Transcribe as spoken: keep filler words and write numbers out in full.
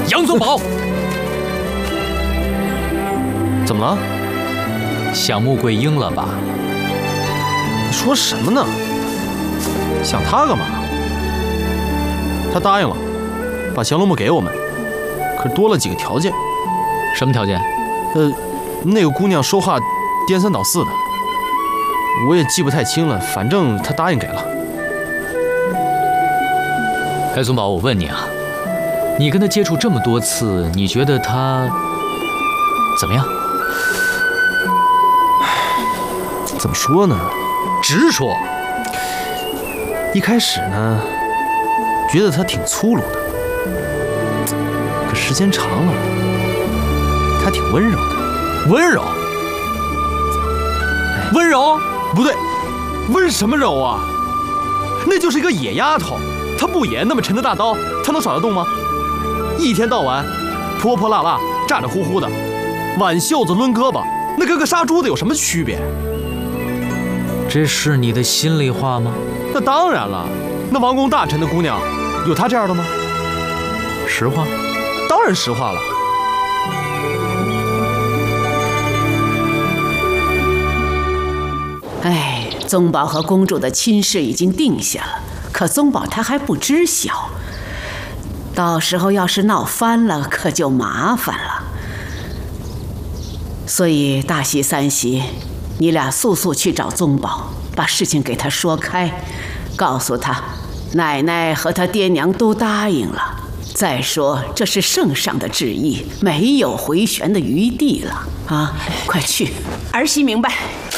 杨宗保， 怎么了？ 想穆桂英了吧？ 你说什么呢？想他干嘛？他答应了，把降龙木给我们，可是多了几个条件。 什么条件？ 呃，那个姑娘说话颠三倒四的，我也记不太清了，反正她答应给了。 白宗保，我问你啊，你跟她接触这么多次，你觉得她怎么样？ 怎么说呢？ 直说。 一开始呢，觉得她挺粗鲁的，可时间长了，她挺温柔的。 温柔？温柔？ 不对，温什么柔啊？那就是一个野丫头，她不野，那么沉的大刀，她能耍得动吗？一天到晚泼泼辣辣，咋咋呼呼的，挽袖子抡胳膊，那跟个杀猪的有什么区别？ 这是你的心里话吗？ 那当然了，那王公大臣的姑娘，有她这样的吗？ 实话？ 当然实话了。 哎，宗保和公主的亲事已经定下了，可宗保他还不知晓，到时候要是闹翻了，可就麻烦了。所以大喜三喜，你俩速速去找宗保，把事情给他说开，告诉他，奶奶和他爹娘都答应了。再说，这是圣上的旨意，没有回旋的余地了啊！快去， 儿媳明白。